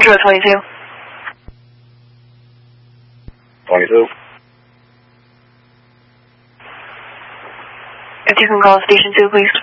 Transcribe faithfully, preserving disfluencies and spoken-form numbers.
Central twenty-two. twenty-two. If you can call station two, please.